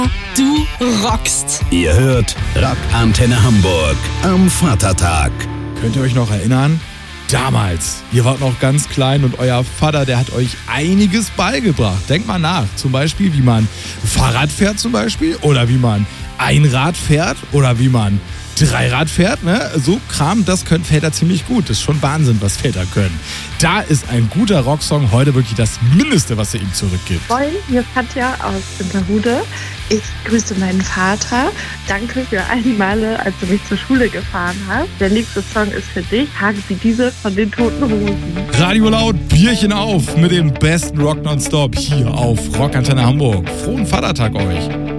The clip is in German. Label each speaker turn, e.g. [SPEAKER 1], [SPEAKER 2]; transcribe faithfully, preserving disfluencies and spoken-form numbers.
[SPEAKER 1] Du rockst.
[SPEAKER 2] Ihr hört Rock Antenne Hamburg am Vatertag.
[SPEAKER 3] Könnt ihr euch noch erinnern? Damals, ihr wart noch ganz klein und euer Vater, der hat euch einiges beigebracht. Denkt mal nach, zum Beispiel, wie man Fahrrad fährt zum Beispiel oder wie man Einrad fährt oder wie man Dreirad fährt. Ne? So Kram, das können Väter ziemlich gut. Das ist schon Wahnsinn, was Väter können. Da ist ein guter Rocksong heute wirklich das Mindeste, was er ihm zurückgibt.
[SPEAKER 4] Moin, hier ist Katja aus Winterhude. Ich grüße meinen Vater. Danke für all die Male, als du mich zur Schule gefahren hast. Der nächste Song ist für dich. Tage wie diese von den Toten Hosen.
[SPEAKER 3] Radio laut, Bierchen auf mit dem besten Rock nonstop hier auf Rock Antenne Hamburg. Frohen Vatertag euch.